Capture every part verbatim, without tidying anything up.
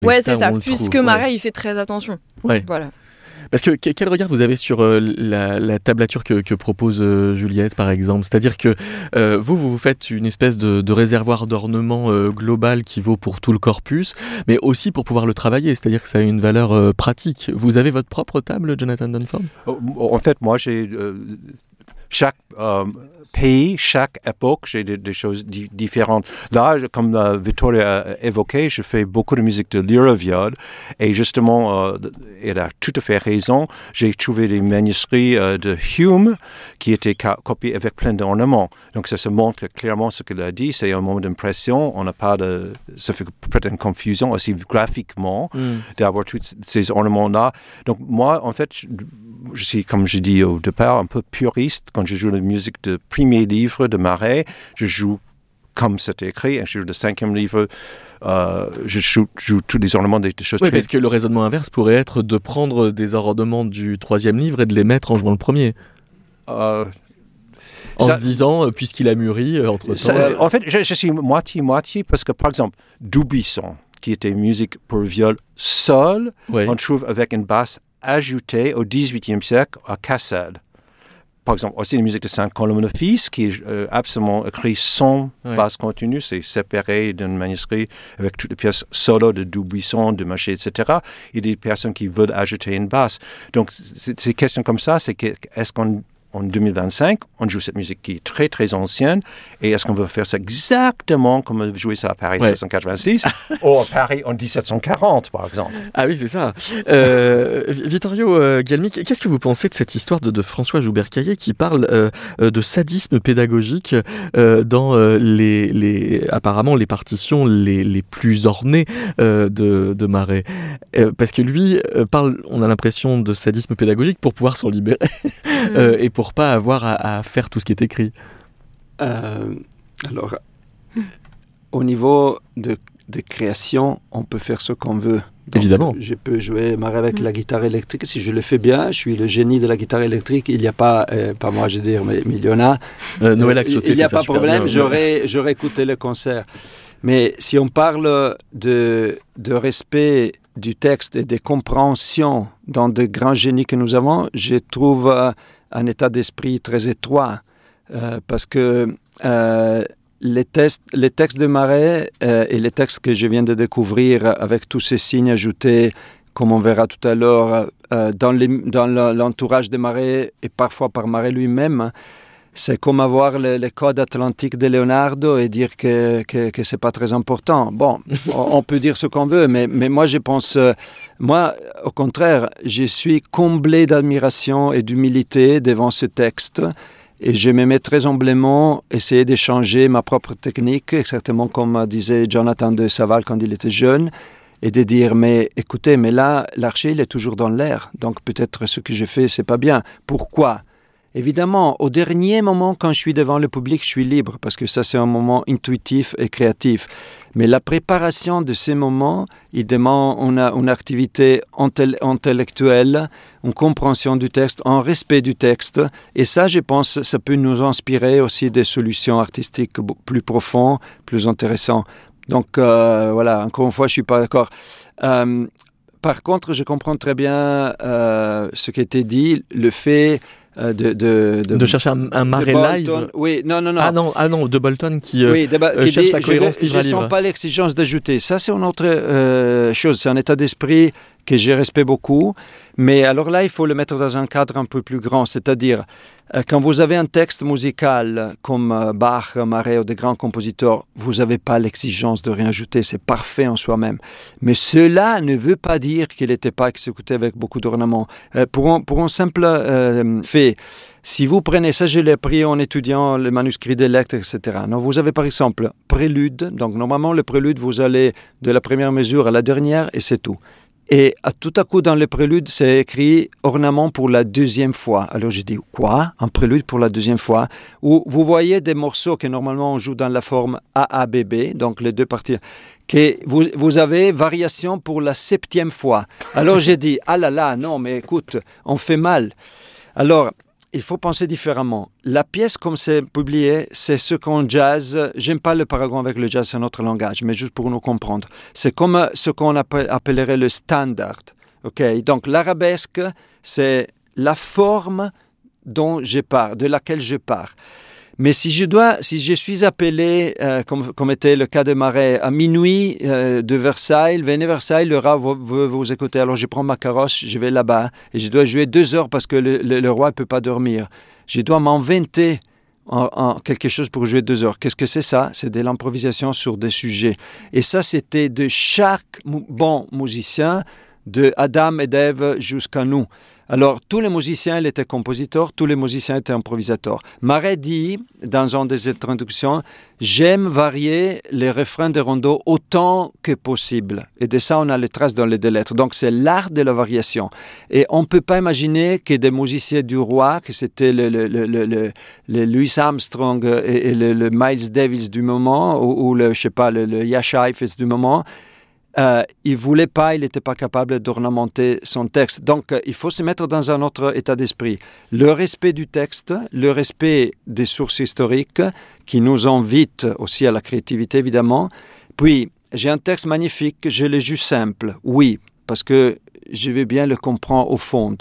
Ouais, c'est ça, puisque Marais, ouais. il fait très attention. Ouais. Voilà. Parce que quel regard vous avez sur euh, la, la tablature que, que propose euh, Juliette, par exemple ? C'est-à-dire que euh, vous, vous faites une espèce de, de réservoir d'ornement euh, global qui vaut pour tout le corpus, mais aussi pour pouvoir le travailler, c'est-à-dire que ça a une valeur euh, pratique. Vous avez votre propre table, Jonathan Dunford ? En fait, moi, j'ai... Euh, chaque... Euh, pays, chaque époque, j'ai des, des choses di- différentes. Là, comme euh, Victoria a évoqué, je fais beaucoup de musique de Lyra Viod et justement, euh, elle a tout à fait raison. J'ai trouvé des manuscrits euh, de Hume qui étaient ca- copiés avec plein d'ornements. Donc, ça se montre clairement ce qu'elle a dit. C'est un moment d'impression. On n'a pas de... Ça fait peut-être une confusion aussi graphiquement mm. d'avoir tous ces ornements-là. Donc, moi, en fait, je, je suis, comme je dis au départ, un peu puriste quand je joue la musique de premier livre de Marais, je joue comme c'est écrit, et je joue le cinquième livre, euh, je joue, joue tous les ornements des, des choses. Oui, très... parce que le raisonnement inverse pourrait être de prendre des ornements du troisième livre et de les mettre en jouant le premier. Euh, en ça, se disant, euh, puisqu'il a mûri euh, entre-temps. Ça, euh, en fait, je, je suis moitié-moitié, parce que par exemple, Dubuisson, qui était musique pour viol seul, oui. on trouve avec une basse ajoutée au dix-huitième siècle à Cassel. Par exemple, aussi la musique de Saint-Colombe-le-Fils, qui est euh, absolument écrit sans ouais. basse continue, c'est séparé d'un manuscrit avec toutes les pièces solo de Dubuisson, de Maché, et cetera. Il y a des personnes qui veulent ajouter une basse. Donc, c'est, c'est des questions comme ça, c'est que, est-ce qu'on en deux mille vingt-cinq, on joue cette musique qui est très, très ancienne. Et est-ce qu'on veut faire ça exactement comme on jouait ça à Paris en ouais. dix-sept cent quatre-vingt-six ou à Paris en dix-sept cent quarante, par exemple? Ah oui, c'est ça. Euh, Vittorio euh, Gelmi, qu'est-ce que vous pensez de cette histoire de, de François Joubert-Caillé qui parle euh, de sadisme pédagogique euh, dans euh, les, les, apparemment les partitions les, les plus ornées euh, de, de Marais euh, parce que lui euh, parle, on a l'impression, de sadisme pédagogique pour pouvoir s'en libérer mmh. euh, et pour pour pas avoir à, à faire tout ce qui est écrit. Euh, alors, au niveau de, de création, on peut faire ce qu'on veut. Donc, évidemment. Je peux jouer Marais avec mmh. la guitare électrique. Si je le fais bien, je suis le génie de la guitare électrique. Il n'y a pas, euh, pas moi je veux dire, mais, mais il y en a. Euh, Noël Acchoté, il n'y a pas de bien, problème, ouais. j'aurais, j'aurais écouté le concert. Mais si on parle de, de respect du texte et de compréhension dans de grands génies que nous avons, je trouve euh, un état d'esprit très étroit. Euh, parce que euh, les, tests, les textes de Marais euh, et les textes que je viens de découvrir avec tous ces signes ajoutés, comme on verra tout à l'heure, euh, dans, les, dans l'entourage de Marais et parfois par Marais lui-même, c'est comme avoir le, le code atlantique de Leonardo et dire que, que, que ce n'est pas très important. Bon, on, on peut dire ce qu'on veut, mais, mais moi je pense, euh, moi au contraire, je suis comblé d'admiration et d'humilité devant ce texte et je me mets très humblement essayer d'échanger ma propre technique, exactement comme disait Jonathan de Saval quand il était jeune, et de dire, mais écoutez, mais là, l'archer il est toujours dans l'air, donc peut-être ce que j'ai fait, c'est pas bien. Pourquoi ? Évidemment, au dernier moment, quand je suis devant le public, je suis libre, parce que ça, c'est un moment intuitif et créatif. Mais la préparation de ces moments, il demande une, une activité intel- intellectuelle, une compréhension du texte, un respect du texte. Et ça, je pense, ça peut nous inspirer aussi des solutions artistiques plus profondes, plus intéressantes. Donc, euh, voilà, encore une fois, je ne suis pas d'accord. Euh, par contre, je comprends très bien euh, ce qui a été dit, le fait... Euh, de, de, de, de chercher un, un Marais live. Oui, non, non, non. Ah non, ah non, de Bolton qui, euh, oui, de ba- euh, qui cherche dit, la cohérence livre à livre. Je ne sens pas l'exigence d'ajouter. Ça, c'est une autre euh, chose. C'est un état d'esprit que je respecte beaucoup. Mais alors là, il faut le mettre dans un cadre un peu plus grand. C'est-à-dire, euh, quand vous avez un texte musical comme euh, Bach, Marais ou des grands compositeurs, vous n'avez pas l'exigence de rien ajouter. C'est parfait en soi-même. Mais cela ne veut pas dire qu'il n'était pas exécuté avec beaucoup d'ornements. Euh, pour, un, pour un simple euh, fait, si vous prenez ça, je l'ai pris en étudiant le manuscrit d'Electre, et cetera. Donc, vous avez par exemple prélude. Donc, normalement, le prélude, vous allez de la première mesure à la dernière et c'est tout. Et à, tout à coup, dans le prélude, c'est écrit ornement pour la deuxième fois. Alors, j'ai dit, quoi? Un prélude pour la deuxième fois? Où vous voyez des morceaux que normalement on joue dans la forme A A B B, donc les deux parties, que vous, vous avez variation pour la septième fois. Alors, j'ai dit, ah là là, non, mais écoute, on fait mal. Alors, il faut penser différemment. La pièce, comme c'est publié, c'est ce qu'on jazz. J'aime pas le paragon avec le jazz, c'est un autre langage, mais juste pour nous comprendre. C'est comme ce qu'on appelle, appellerait le standard. Okay? Donc, l'arabesque, c'est la forme dont je pars, de laquelle je pars. Mais si je dois, si je suis appelé, euh, comme, comme était le cas de Marais, à minuit euh, de Versailles, venez Versailles, le roi veut vous écouter. Alors je prends ma carrosse, je vais là-bas et je dois jouer deux heures parce que le, le, le roi ne peut pas dormir. Je dois m'inventer en, en quelque chose pour jouer deux heures. Qu'est-ce que c'est ça? C'est de l'improvisation sur des sujets. Et ça, c'était de chaque bon musicien, de Adam et d'Ève jusqu'à nous. Alors, tous les musiciens, ils étaient compositeurs, tous les musiciens étaient improvisateurs. Marais dit, dans une des introductions, « J'aime varier les refrains de rondeau autant que possible. » Et de ça, on a les traces dans les deux lettres. Donc, c'est l'art de la variation. Et on ne peut pas imaginer que des musiciens du roi, que c'était le, le, le, le, le, le Louis Armstrong et, et le, le Miles Davis du moment, ou, ou le, je sais pas, le, le Yasha Heifetz du moment, Euh, il ne voulait pas, il n'était pas capable d'ornementer son texte. Donc, euh, il faut se mettre dans un autre état d'esprit. Le respect du texte, le respect des sources historiques qui nous invitent aussi à la créativité, évidemment. Puis, j'ai un texte magnifique, je l'ai juste simple, oui, parce que je vais bien le comprendre au fond.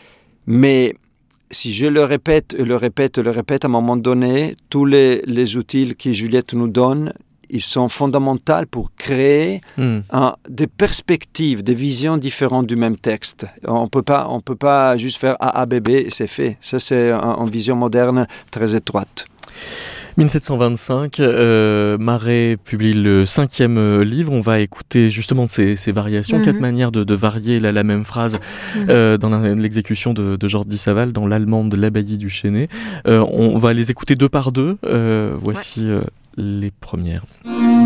Mais si je le répète, le répète, le répète, à un moment donné, tous les, les outils que Juliette nous donne, ils sont fondamentaux pour créer mm. un, des perspectives, des visions différentes du même texte. On peut pas, on peut pas juste faire A, A, B, B et c'est fait. Ça, c'est un, une vision moderne très étroite. mille sept cent vingt-cinq, euh, Marais publie le cinquième livre. On va écouter justement ces, ces variations, mm-hmm. quatre manières de, de varier la, la même phrase mm-hmm. euh, dans la, l'exécution de, de Georges Dissaval, dans l'allemande de l'Abbaye du Chesnay. Euh, on va les écouter deux par deux. Euh, voici ouais. euh, les premières.